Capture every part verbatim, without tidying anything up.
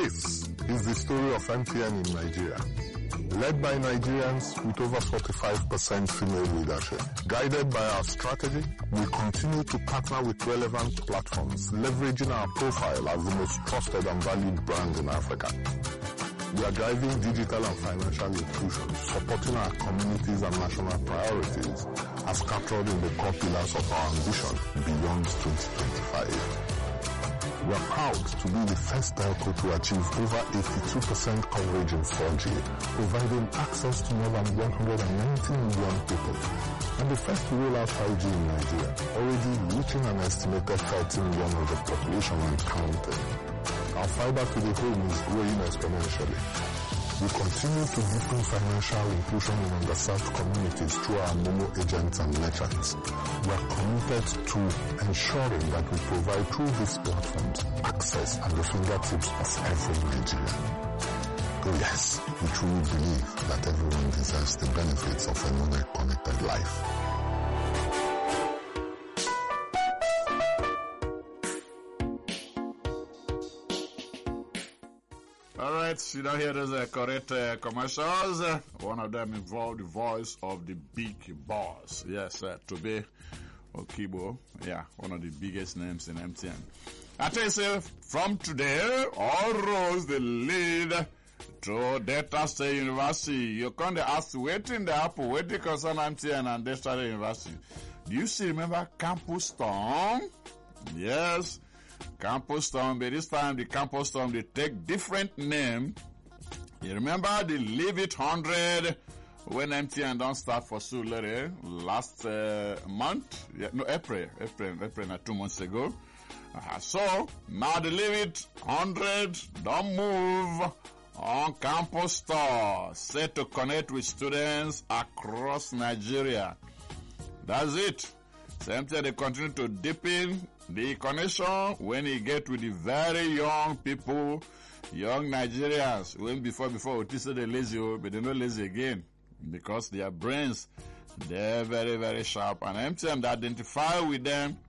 This is the story of M T N in Nigeria. Led by Nigerians with over forty-five percent female leadership. Guided by our strategy, we continue to partner with relevant platforms, leveraging our profile as the most trusted and valued brand in Africa. We are driving digital and financial inclusion, supporting our communities and national priorities as captured in the core pillars of our ambition beyond twenty twenty-five. We are proud to be the first telco to achieve over eighty-two percent coverage in four G, providing access to more than one hundred ninety million people, and the first to roll out five G in Nigeria, already reaching an estimated thirty million of the population and counting. Our fiber to the home is growing exponentially. We continue to deepen financial inclusion in underserved communities through our Momo agents and merchants. We are committed to ensuring that we provide through these platforms access at the fingertips of every Nigerian. Oh yes, we truly believe that everyone deserves the benefits of a more connected life. Alright, you don't hear those uh, correct uh, commercials. Uh, one of them involved the voice of the big boss. Yes, uh, Tobe Okibo. Yeah, one of the biggest names in M T N. I tell you, sir, from today, all roads they lead to Delta State University. You can't ask, waiting the apple, waiting concern M T N and Delta State University. Do you still remember Campus Storm? Yes. Campus Storm, but this time the Campus Storm, they take different name. You remember the Leave It one hundred when M T N don't start for Sulere last uh, month? Yeah, no, April, April, April, not two months ago. Uh, so, now the Leave It one hundred don't move on Campus Store, set to connect with students across Nigeria. That's it. So M T N, they continue to deepen the connection when you get with the very young people, young Nigerians. When before, before, we say they're lazy, but they're not lazy again because their brains, they're very, very sharp. And M T N, they identify with them,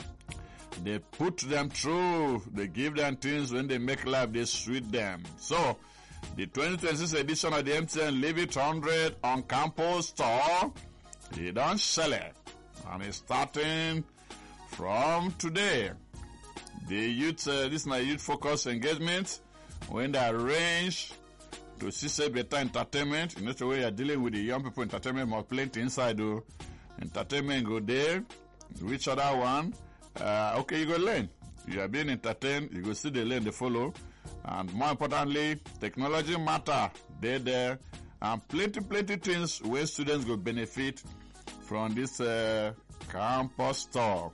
they put them through, they give them things when they make life, they sweet them. So, the twenty twenty-six edition of the M T N Leave It one hundred on Campus Store, they don't sell it. And it's starting from today. The youth, uh, this is my youth focus engagement. When they arrange to see better entertainment, you know the way you're dealing with the young people, entertainment more plenty inside. Though. Entertainment go there, which other one? Uh, okay, you go learn. You are being entertained, you go see the learn, the follow. And more importantly, technology matter, they there. And plenty, plenty things where students go benefit from this uh, Campus Store.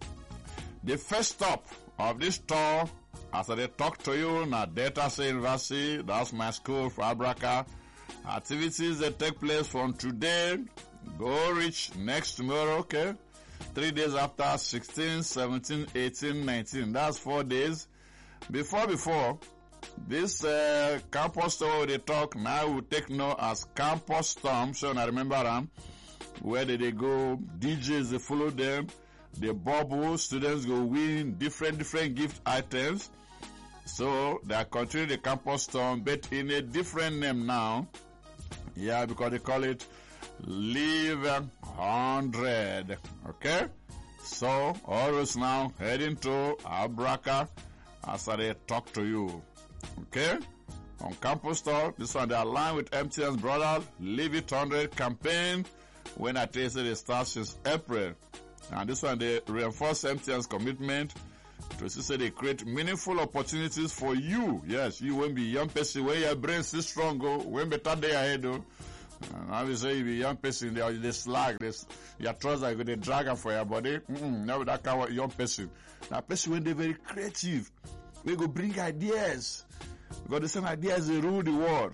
The first stop of this tour, as I talk to you, now Delta State University, that's my school for Abraka. Activities that take place from today, go reach next tomorrow, okay? Three days after, sixteen, seventeen, eighteen, nineteen, that's four days. Before, before, this uh, Campus Tour they talk, now we take note as Campus Storm, so I remember them. Where did they go? D Js, they follow them. They bubble. Students go win different, different gift items. So, they are continuing the Campus Storm, but in a different name now. Yeah, because they call it Leave one hundred. Okay? So, always now heading to Abraka as I talk to you. Okay? On Campus Store, this one they align with M T N's brother Leave It one hundred campaign. When I tell you they start since April. And this one they reinforce M T N's commitment to say they create meaningful opportunities for you. Yes, you won't be young person when your brain is strong, go when better day ahead though. And I will say you be young person, they are they slag, they, your trousers go they drag them for your body. Mm-mm, now that kind of young person. Now person when they very creative, we go bring ideas. Because the same ideas they rule the world.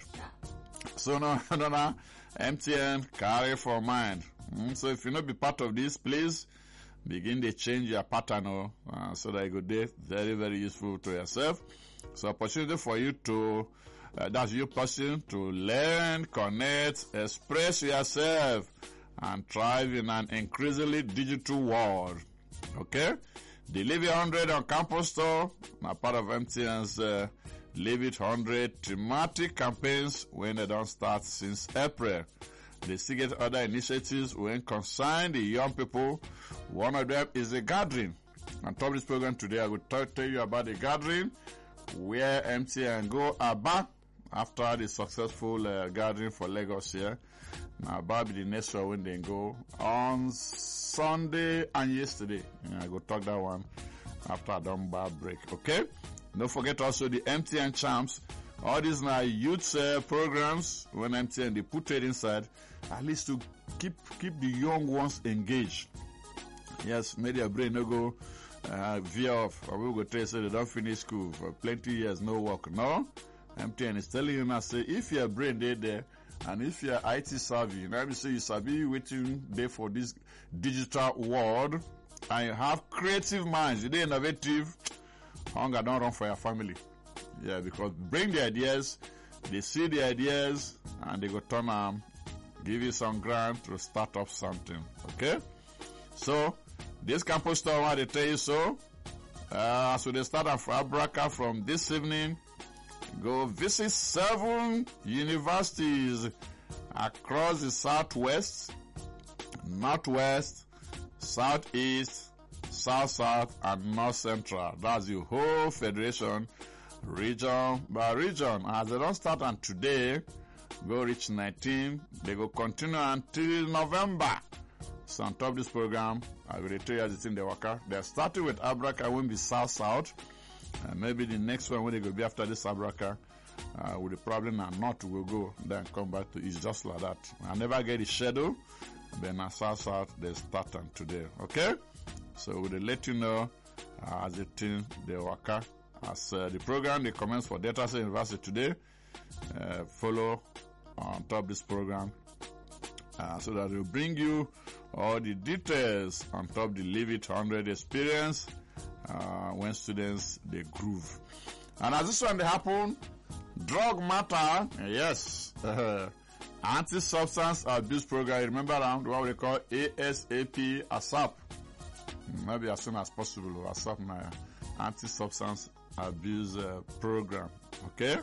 So no, no, no. M T N carry for mind. Mm, so if you not be part of this, please begin to change your pattern oh, uh, so that you go there very, very useful to yourself. So opportunity for you to, uh, that's your person to learn, connect, express yourself and thrive in an increasingly digital world. Okay? The Leave It one hundred on Campus Store, now part of M T N's uh, Leave It one hundred thematic campaigns when they don't start since April. They still get other initiatives when concern the young people. One of them is a gathering. On top of this program today, I will talk, tell you about the gathering where M T N go Aba after the successful uh, gathering for Lagos here. Now, Aba be the next one when they go on Sunday and yesterday. Yeah, I go talk that one after I done bar break. Okay? Don't forget also the M T N Champs. All these now youth uh, programs when M T N they put it inside, at least to keep keep the young ones engaged. Yes, maybe a brain no go uh, veer off, or we go tell you say they don't finish school for plenty years, no work. No, M T N is telling you now say if your brain they there and if you're I T savvy, now me say you sabi waiting there for this digital world and you have creative minds, you dey innovative, hunger don't run for your family. Yeah, because bring the ideas, they see the ideas, and they go turn them, give you some grant to start up something. Okay? So, this campus store, what they tell you so, uh, so they start off Abraka from this evening, go visit seven universities across the southwest, northwest, southeast, south south, and north central. That's the whole federation, region by region. As they don't start on today, go reach nineteen, they go continue until November. So on top of this program, I will tell you the thing they work out. They're starting with Abraka, will be south south, and maybe the next one when they go be after this Abraka, uh, with the problem and not will go, then come back to it's just like that. I never get the schedule, then at south south they start on today. Okay, so we'll let you know uh, as the thing they work out. As uh, the program they commence for Delta State University today, uh, follow on top of this program uh, so that we'll bring you all the details on top of the Leave It one hundred experience uh, when students they groove. And as this one they happen, drug matter, yes, uh, anti-substance abuse program. Remember um, what we call ASAP ASAP. Maybe as soon as possible, ASAP now. Anti-substance abuse uh, program. Okay,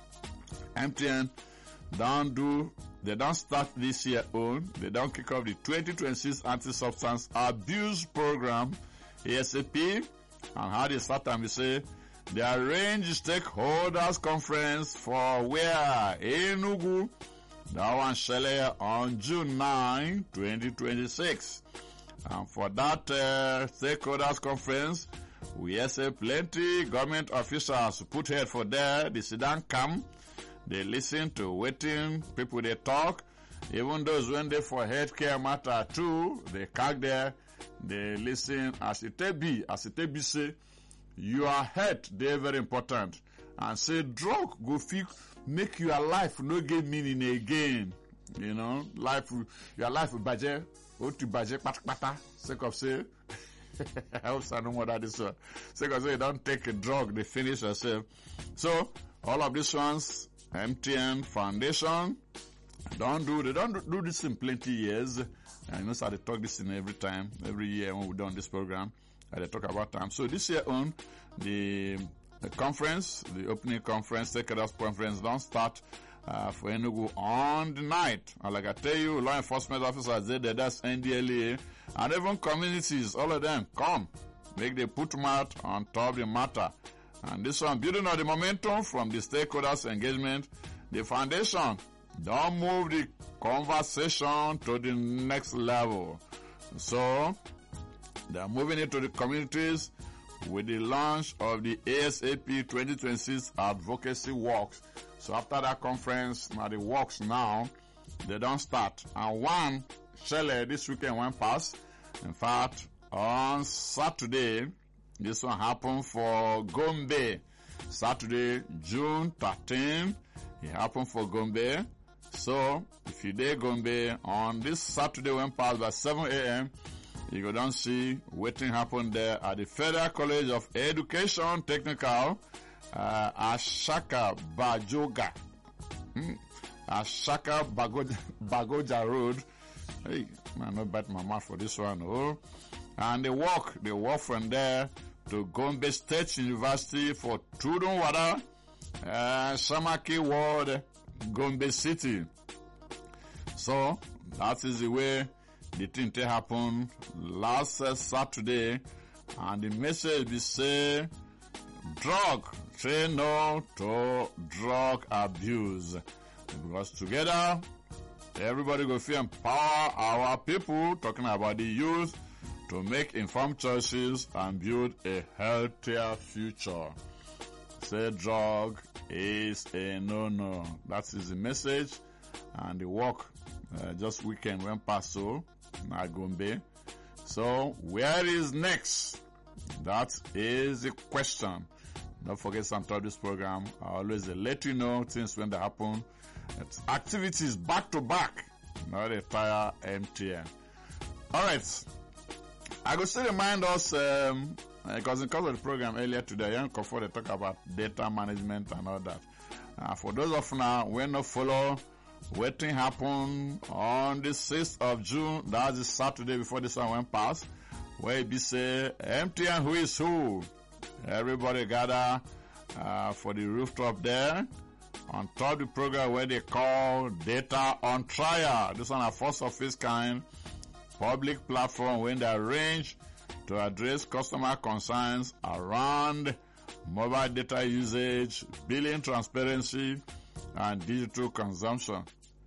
M T N don't do, they don't start this year own, they don't kick off the twenty twenty-six anti-substance abuse program ASAP. And how they start time, we say they arrange stakeholders conference for where Enugu, that one shall on June ninth, twenty twenty-six. And for that uh, stakeholders conference, we have say plenty government officials put head for there. They sit down, come, they listen to waiting people they talk. Even those when they for healthcare matter too, they come there, they listen as it be, as it be say, your health they very important. And say drug go fix make your life no get meaning again. You know, life your life will budget, or to budget pata pata, sake of say. I hope I know more that this one. So because you don't take a drug, they finish yourself. So all of these ones, M T N Foundation, don't do they don't do this in plenty years. And you know, so they talk this in every time, every year when we done this program, and they talk about time. So this year on the, the conference, the opening conference, stakeholders conference, don't start uh, for Enugu on the night. And like I tell you, law enforcement officers there, that's N D L E A. And even communities, all of them, come. Make the put mouth on top of the matter. And this one, building on the momentum from the stakeholders engagement, the foundation don't move the conversation to the next level. So, they are moving it to the communities with the launch of the ASAP twenty twenty-six advocacy works. So after that conference, now the works now, they don't start. And one, Shelley, this weekend went past. In fact, on Saturday, this one happened for Gombe. Saturday, June thirteenth, it happened for Gombe. So, if you dare Gombe, on this Saturday went past by seven a.m., you go down see waiting happen there at the Federal College of Education Technical, uh, Ashaka Bajoga. Hmm. Ashaka Bagoja, Bagoja Road. Hey, man, not bite my mouth for this one, oh. And they walk, they walk from there to Gombe State University for Tudun Wada uh, Shamaki Ward, Gombe City. So, that is the way the thing to happen last uh, Saturday. And the message be say, drug, say no to drug abuse. Because together, everybody go feel empower our people, talking about the youth, to make informed choices and build a healthier future. Say drug is a no-no. That is the message. And the work uh, just weekend went past so na Gombe. So where is next? That is the question. Don't forget sometimes this program I always uh, let you know things when they happen. It's activities back to back. Not a tire M T N. All right. I go still remind us um, because in course of the program earlier today, young Comfort they talk about data management and all that. Uh, for those of now when not follow waiting happen on the sixth of June, that's the Saturday before this one went past, where it be say M T N who is who. Everybody gather uh, for the rooftop there on top of the program where they call Data on Trial. This one a first of its kind public platform when they arrange to address customer concerns around mobile data usage, billing transparency, and digital consumption.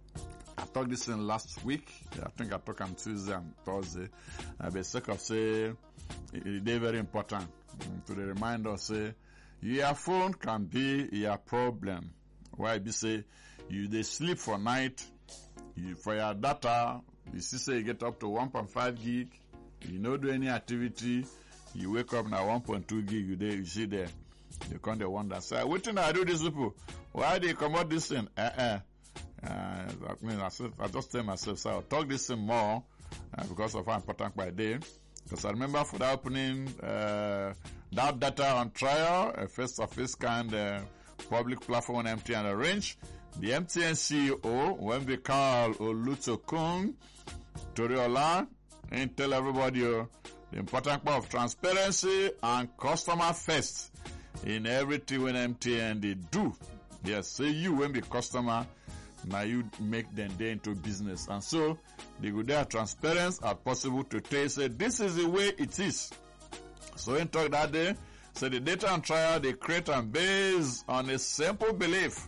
I talked this in last week. I think I talked on Tuesday and Thursday. Uh, but sake of say, it is very important to remind us, say, your phone can be your problem. Why be say, you they sleep for night, you for your data, you see say you get up to one point five gig, you don't do any activity, you wake up now one point two gig, you there, you see there. You can't wonder, say, what thing I do this people? Why they come out this thing? Uh-uh. Uh, I mean, I, I just tell myself, so I'll talk this thing more uh, because of how important by day. Because I remember for the opening, uh, that data on trial, a first of its kind uh, public platform M T N arrange. The M T N C E O, when we call Olutokun Toriola, and tell everybody uh, the important part of transparency and customer first in everything when M T N they do. Yes, say you when be customer, now you make them day into business. And so they go there transparent as possible to tell you, say this is the way it is. So in talk that day, so the data on trial they create and based on a simple belief.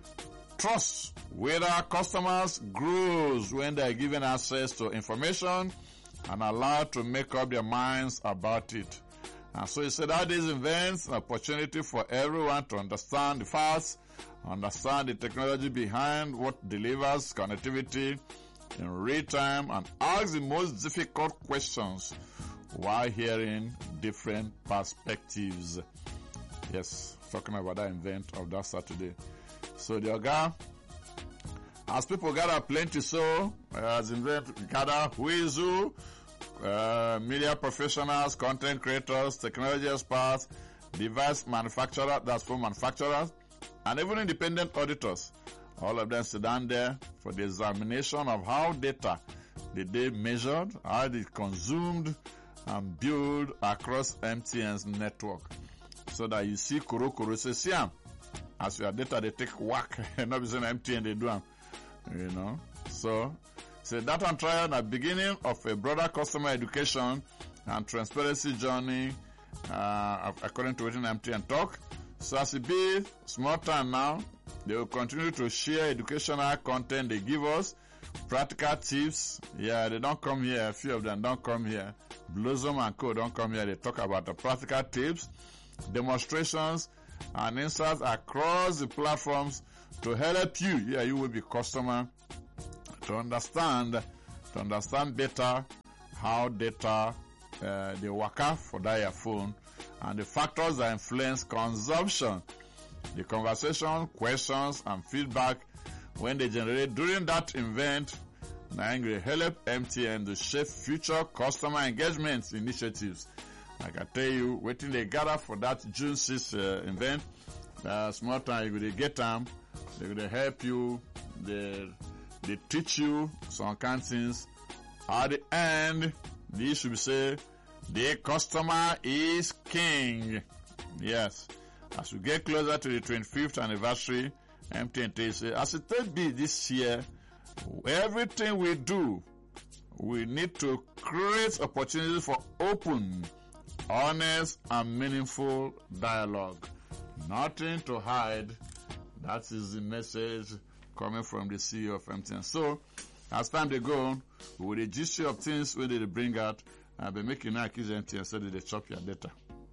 Trust whether customers grows when they are given access to information and allowed to make up their minds about it. And so he said that this events an opportunity for everyone to understand the facts, understand the technology behind what delivers connectivity in real time, and ask the most difficult questions while hearing different perspectives. Yes, talking about that event of that Saturday. So the Oga, as people gather plenty so, as event gather who is who, uh, media professionals, content creators, technology experts, device manufacturers, that's phone manufacturers, and even independent auditors. All of them sit down there for the examination of how data did they measured, how they consumed and built across M T N's network. So that you see Kuro Kuro say, see as your data they take whack, not because M T N they do them, you know. So, so data on trial at the beginning of a broader customer education and transparency journey, uh, according to what M T N talk. So as it be small time now, they will continue to share educational content they give us, practical tips. Yeah, they don't come here. A few of them don't come here. Blossom and Co. don't come here. They talk about the practical tips, demonstrations, and insights across the platforms to help you. Yeah, you will be customer to understand, to understand better how data uh, they work out for that phone and the factors that influence consumption. The conversation, questions, and feedback when they generate during that event, now will help M T N to shape future customer engagement initiatives. Like I tell you, waiting they gather for that June sixth uh, event, uh, small time you will get them, they will help you, they, they teach you some kind of things. At the end, they should say, the customer is king. Yes. As we get closer to the twenty-fifth anniversary, M T N say, as it will be this year, everything we do, we need to create opportunities for open, honest, and meaningful dialogue. Nothing to hide. That is the message coming from the C E O of M T N. So, as time they go, with the history of things where they bring out, and be making now accuse M T N so that they chop your data.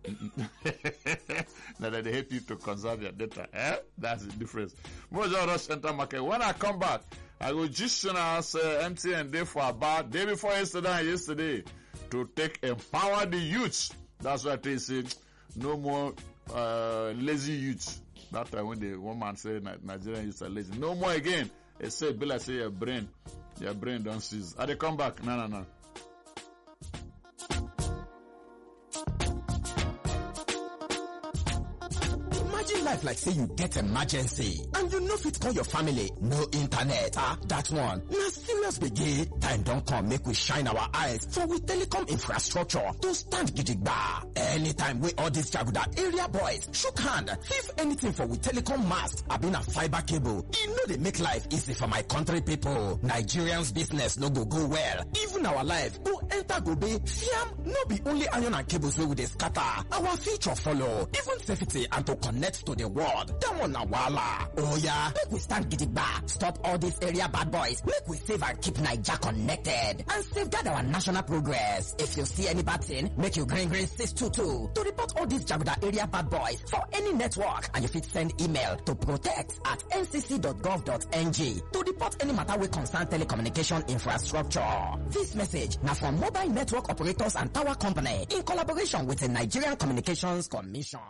Now that they help you to conserve your data. Eh? That's the difference. Most of us enter market. When I come back, I go just as uh, M T N day for about day before yesterday and yesterday to take empower the youth. That's why they say no more uh, lazy youth. That time when the one man said Nigerian youths are lazy. No more again. They say, Bill, I say your brain, your brain don't seize. Are they come back? No, no, no. Life like say you get emergency and you know fit call your family, no internet. Ah, that one na serious gbege. Time don come make we shine our eyes for we telecom infrastructure to stand gidigba. Anytime we all this jaguda area boys shook hand, thief anything for we telecom mast, abi na fiber cable. E no dey make life easy for my country people. Nigerians business no go go well. Even our life go enter gobe. Fiam no be only iron and cables wey we dey scatter. Our future follow. Even safety and to connect to the world. That one na wala. Oh yeah, make we stand gidigba. Stop all these area bad boys. Make we save and keep Naija connected and safeguard our national progress. If you see any bad thing, make you green green six two two to report all these jaguda area bad boys for any network, and you fit send email to protect at n c c dot gov dot n g to report any matter wey concern telecommunication infrastructure. This message na from Mobile Network Operators and Tower Company in collaboration with the Nigerian Communications Commission.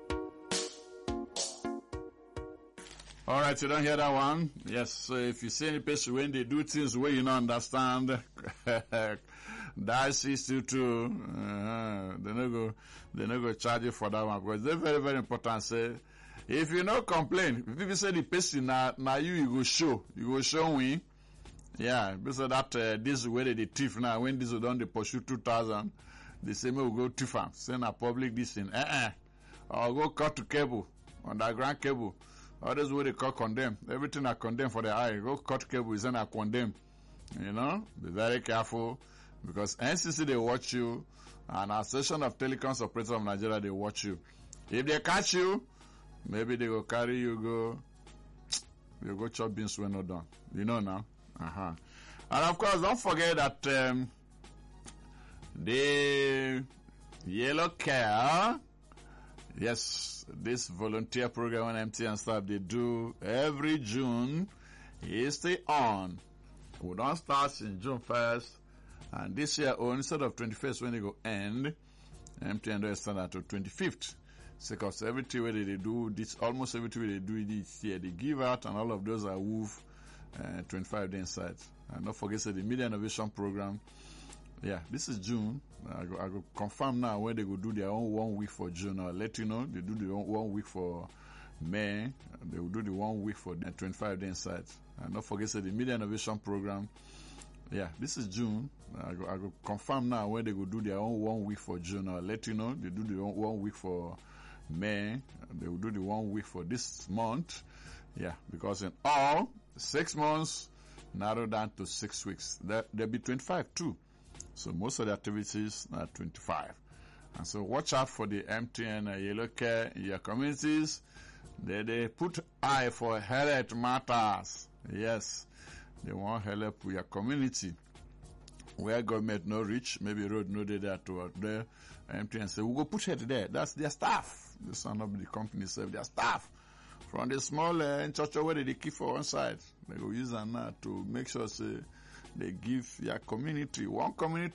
All right, you don't hear that one? Yes, so if you see any person when they do things where you don't understand, dial six two two, uh, they no go, they no go charge you for that one because they're very, very important. Say, if you no complain, if people say the person now, now you, you go show, you go show me. Yeah, because of that, uh, this is where they thief now. When this is done, they pursue two thousand. They say, me will go thief am. Send a public this thing. Uh-uh. Or go cut to cable, underground cable. Others what they call condemn. Everything I condemn for the eye. Go cut cable is then I condemn. You know? Be very careful. Because N C C they watch you and Association of Telecoms Operators of Nigeria they watch you. If they catch you, maybe they will carry you go you go chop beans when not done. You know now? Uh-huh. And of course don't forget that um, the Yellow Care, yes, this volunteer program on M T N staff they do every June is stay on. We don't start in June first, and this year, oh, instead of twenty-first when they go end, M T N does stand at to twenty-fifth. Because everything where they do this, almost everything where they do this year, they give out, and all of those are woof uh, twenty-five days inside. And don't forget say the Media Innovation Program. Yeah, this is June. I go, I go confirm now when they go do their own one week for June. I'll let you know. They do the own one week for May. They will do the one week for the twenty-five days inside. And don't forget say the Media Innovation Program. Yeah, this is June. I go, I go confirm now when they go do their own one week for June. I'll let you know. They do the own one week for May. They will do the one week for this month. Yeah, because in all six months narrowed down to six weeks. There, there'll be twenty-five too. So most of the activities are twenty-five. And so watch out for the M T N uh, Yellow Care in your communities. They, they put eye for health matters. Yes, they want help with your community. Where government no reach, maybe road no dey there to there. M T N say, we go put head there. That's their staff. This one not the company serve their staff. From the small uh, church where they keep for one side. They go use them now to make sure say, they give your community, one community